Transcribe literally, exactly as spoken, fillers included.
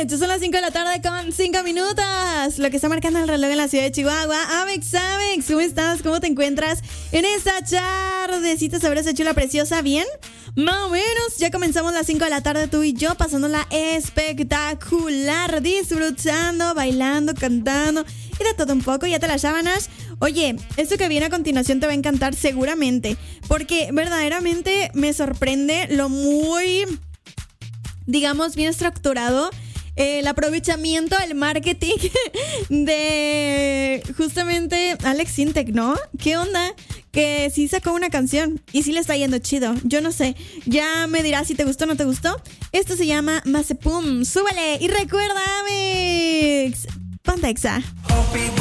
Son las cinco de la tarde con cinco minutos. Lo que está marcando el reloj en la ciudad de Chihuahua. Amex, Amex, ¿cómo estás? ¿Cómo te encuentras en esta tardecita sabrosa, chula, preciosa? ¿Bien? Más o menos. Ya comenzamos las cinco de la tarde, tú y yo, pasándola espectacular, disfrutando, bailando, cantando y de todo un poco. Ya te las sábanas. Oye, esto que viene a continuación te va a encantar seguramente, porque verdaderamente me sorprende lo muy, digamos, bien estructurado, eh, el aprovechamiento del marketing de justamente Alex Sintek, ¿no? ¿Qué onda? Que sí sacó una canción y sí le está yendo chido. Yo no sé, ya me dirás si te gustó o no te gustó. Esto se llama Mazepum. Súbele y recuerda, Amex, ponte Exa.